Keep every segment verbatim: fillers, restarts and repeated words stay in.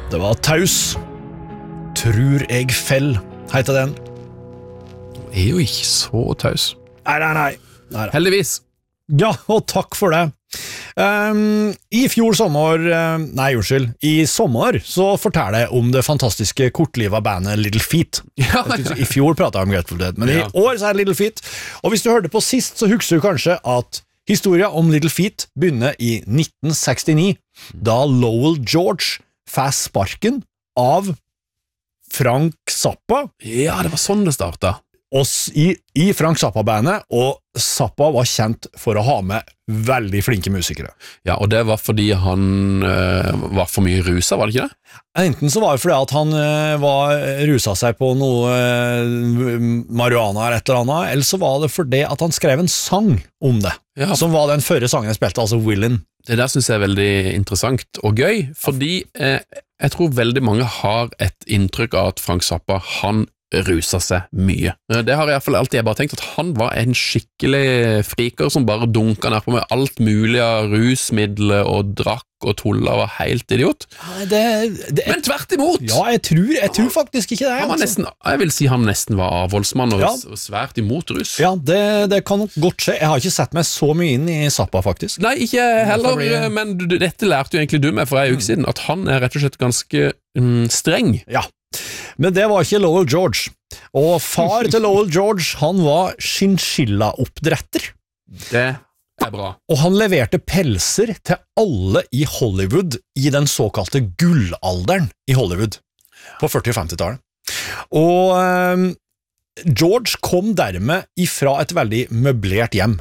Det var Taus. Tror jeg fell, heter den. Det er jo ikke så taus. Nei, nei, nei. nei, nei. Heldigvis. Ja, og takk for det. Um, I fjor sommer, um, nei, unnskyld, i sommer så forteller jeg om det fantastiske kortliva bandet Little Feat. Ja, ja. I fjor pratet jeg om Grateful Dead, men Ja. i år så er det Little Feat. Og hvis du hørte på sist, så husker du kanskje at historien om Little Feat begynner i nitten sekstini, da Lowell George får sparken av Frank Zappa, Ja, det var sånn det startet. oss i, i Frank Zappa-bandet, og Zappa var kjent for å ha med veldig flinke musikere. Ja, og det var fordi han øh, var for mye rusa, var det ikke det? Enten så var det fordi at han øh, var, rusa seg på noe øh, marihuana eller et eller annet, eller så var det fordi at han skrev en sang om det, Ja. som var den førre sangen jeg spilte, altså Willin. Det der synes jeg er veldig interessant og gøy, fordi eh, jeg tror veldig mange har et inntrykk av at Frank Zappa, han rusa seg mye. Det har i hvert fall alltid jeg bare tenkt, at han var en skikkelig friker som bare dunka ned på med alt mulig av rusmidler og drakk og tulla og var helt idiot. Det, det, Men tvert imot! ja, jeg tror, jeg tror faktisk ikke det. Han var altså. nesten, jeg vil si han nesten var avholdsmann og Ja. s- svært imot rus. Ja, det, det kan nok godt skje. Jeg har ikke sett meg så mye inn i Zappa, faktisk. Nei, ikke heller, blir- men du, dette lærte jo egentlig du meg for en uke siden, at han er rett og slett ganske mm, streng. Ja, men det var ikke Lowell George. Og far til Lowell George, han var chinchilla-oppdretter. Det er bra. Og han leverte pelser til alle i Hollywood i den såkalte gullalderen i Hollywood på førti- og femtitallet. Og eh, George kom dermed ifra et veldig møblert hjem.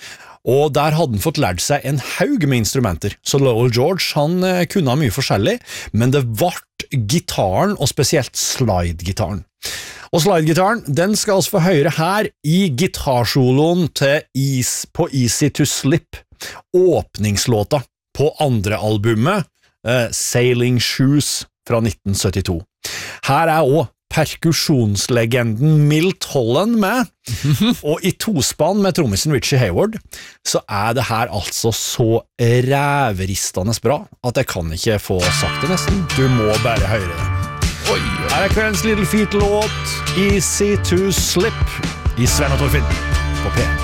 Og der hadde han fått lært seg en haug med instrumenter, så Lowell George han eh, kunne ha mye forskjellig, men det vart gitaren, og spesielt slide-gitaren. Og slide-gitaren, den skal altså få høre her i gitarsoloen til Eas, på Easy to Slip, åpningslåta på andre albumet, eh, Sailing Shoes fra nitten syttito. Her er også perkusjonslegenden Milt Holland med, og i tospann med trommisen Richie Hayward, så er det her altså så ræveristende bra, at jeg kan ikke få sagt det nesten. Du må bare høre det. Oi, oi. Her er kveldens Little Feat-låt, Easy to Slip, i Sven og Torfinn på P.